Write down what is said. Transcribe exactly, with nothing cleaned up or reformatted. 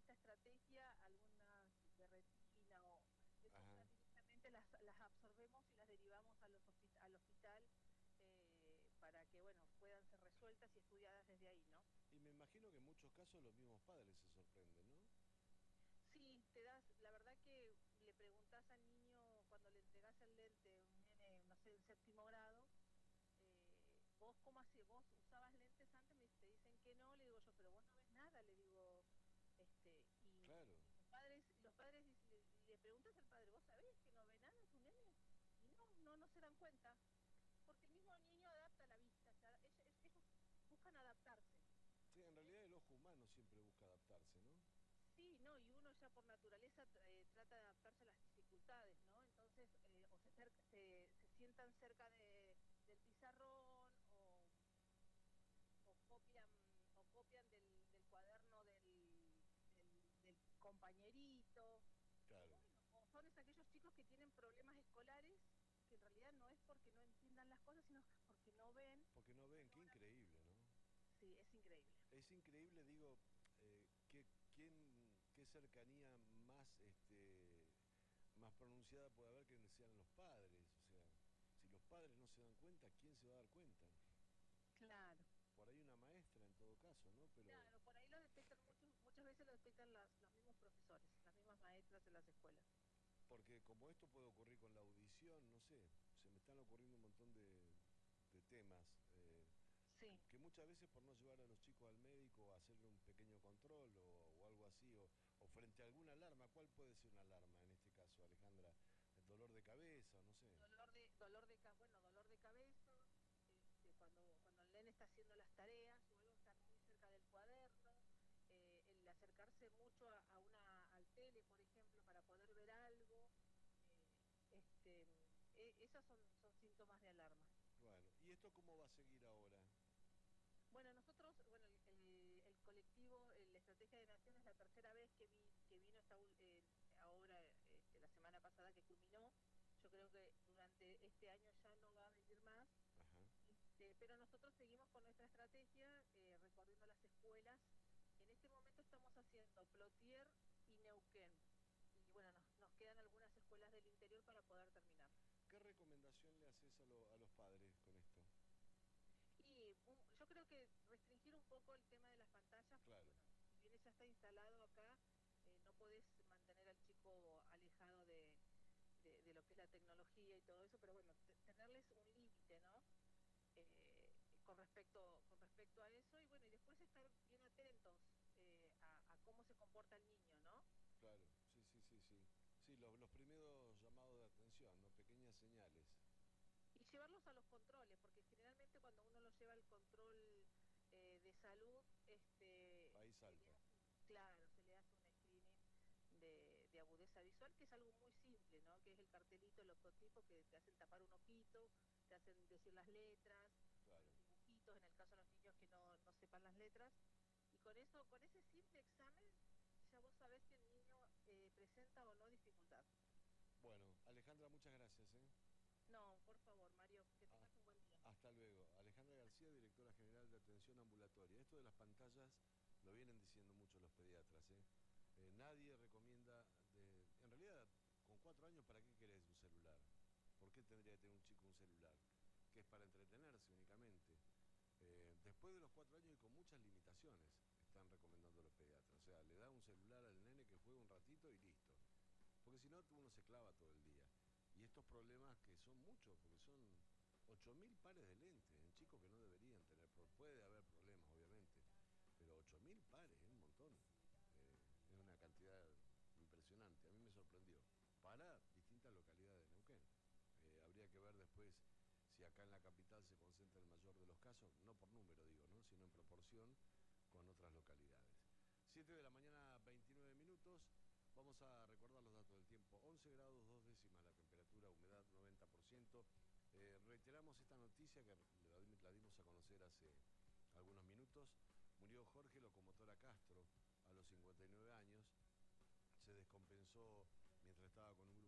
esta estrategia, algunas de retina o eso Ajá. ya directamente las, las absorbemos y las derivamos a los hospi- al hospital eh, para que, bueno, puedan ser resueltas y estudiadas desde ahí, ¿no? Y me imagino que en muchos casos los mismos padres se sorprenden, ¿no? Sí, te das, la verdad que le preguntás al niño cuando le entregás el lente, un nene, no sé, en séptimo grado, eh, vos cómo así, vos usabas lentes antes, me, te dicen que no, le digo yo, pero vos no ves nada, le digo, este, y, Claro. y los padres, los padres dic- le, le preguntas al padre, ¿vos sabés que no ve nada tu nene? Y no, no, no se dan cuenta, porque el mismo niño adapta la vista, se ada- ellos, ellos buscan adaptarse. Sí, en realidad el ojo humano siempre busca adaptarse, ¿no? Sí, no, y uno ya por naturaleza eh, trata de adaptarse a las dificultades, ¿no? Entonces, eh, o se, cerca, se, se sientan cerca de, del pizarrón o, o copian o copian del, del cuaderno del, del, del compañerito, o Claro. bueno, o son es aquellos chicos que tienen problemas escolares que en realidad no es porque no entiendan las cosas, sino porque no ven Porque no y no ven, qué logran. increíble, ¿no? Sí, es increíble. Es increíble, digo, eh, qué, quién, qué cercanía más, este, más pronunciada puede haber que sean los padres. O sea, si los padres no se dan cuenta, ¿quién se va a dar cuenta? Claro. Por ahí una maestra en todo caso, ¿no? Pero, Claro, por ahí lo detectan muchos, muchas veces lo detectan las, los mismos profesores, las mismas maestras en las escuelas. porque como esto puede ocurrir con la audición, no sé, se me están ocurriendo un montón de, de temas. Eh, que, Sí, que muchas veces por no llevar a los chicos al médico a hacerle un pequeño control o, o algo así, o, o frente a alguna alarma, ¿cuál puede ser una alarma en este caso, Alejandra? ¿El dolor de cabeza, no sé? dolor de, dolor de, ca- bueno, dolor de cabeza, este, cuando, cuando el nene está haciendo las tareas o algo, estar muy cerca del cuaderno, eh, el acercarse mucho a, a una, al tele, por ejemplo, para poder ver algo, eh, este, e- esos son, son síntomas de alarma. Bueno, ¿y esto cómo va a seguir ahora? Bueno, nosotros, bueno, el, el, el colectivo, eh, la Estrategia de Nación es la tercera vez que, vi, que vino esta, ul- eh, ahora, este, la semana pasada que culminó. Yo creo que durante este año ya no va a venir más, Ajá. este, pero nosotros seguimos con nuestra estrategia, eh, recorriendo las escuelas. En este momento estamos haciendo Plotier y Neuquén. Y bueno, nos, nos quedan algunas escuelas del interior para poder terminar. ¿Qué recomendación le haces a, lo- a los padres con esto? Y un- yo creo que restringir un poco el tema de las pantallas, porque Claro, bueno, si bien ya está instalado acá, eh, no podés mantener al chico alejado de, de, de lo que es la tecnología y todo eso, pero bueno, te- tenerles un límite, ¿no? Eh, con respecto, con respecto a eso, y bueno, y después estar bien atentos eh, a, a cómo se comporta el niño, ¿no? claro, sí, sí, sí, sí. Sí, los, los primeros llamados de atención, ¿no? Pequeñas señales. Y llevarlos a los controles, porque generalmente cuando uno los lleva al control eh, de salud, este, Ahí se le salta. hace un, claro, se le hace un screening de, de agudeza visual, que es algo muy simple, ¿no? Que es el cartelito, el octotipo, que te hacen tapar un ojito, te hacen decir las letras, o Claro. los dibujitos, en el caso de los niños que no, no sepan las letras. Y con eso, con ese simple examen, ya vos sabés si el niño eh, presenta o no dificultad. Bueno, Alejandra, muchas gracias, ¿eh? No, por favor, Mario, que Ah, tengas un buen día. hasta luego. Alejandra García, directora general de atención ambulatoria. Esto de las pantallas lo vienen diciendo mucho los pediatras, ¿eh? Eh, nadie recomienda, de- en realidad, con cuatro años, ¿para qué querés un celular? ¿Por qué tendría que tener un chico un celular? Que es para entretenerse únicamente. Eh, después de los cuatro años y con muchas limitaciones, están recomendando los pediatras. O sea, le da un celular al nene que juega un ratito y listo. Porque si no, uno se clava todo el día. Y estos problemas que son muchos, porque son ocho mil pares de lentes en chicos que no deberían tener. Puede haber problemas, obviamente, pero ocho mil pares es un montón. Eh, es una cantidad impresionante. A mí me sorprendió. Para distintas localidades de Neuquén. Eh, habría que ver después si acá en la capital se concentra el mayor de los casos, no por número digo, ¿no? Sino en proporción con otras localidades. siete de la mañana, veintinueve minutos. Vamos a recordar los datos del tiempo. once grados, dos décimas la temperatura, humedad noventa por ciento. Eh, reiteramos esta noticia que la, la dimos a conocer hace algunos minutos. Murió Jorge Locomotora Castro a los cincuenta y nueve años. Se descompensó mientras estaba con un